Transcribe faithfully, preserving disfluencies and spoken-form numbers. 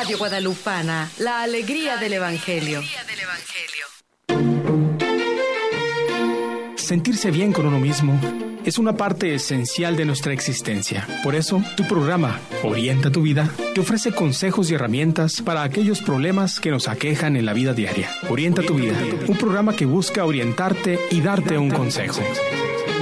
Radio Guadalupana, la alegría del Evangelio. Sentirse bien con uno mismo es una parte esencial de nuestra existencia. Por eso, tu programa, Orienta tu Vida, te ofrece consejos y herramientas para aquellos problemas que nos aquejan en la vida diaria. Orienta tu Vida, un programa que busca orientarte y darte un consejo.